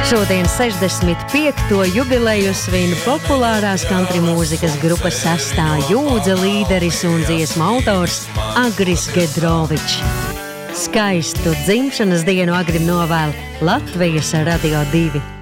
Šodien 65. jubileju svin populārās country mūzikas grupas Sastā jūdza līderis un dziesmu autors Agris Gedrovičs. Skaistu dzimšanas dienu Agrim novēl Latvijas Radio 2.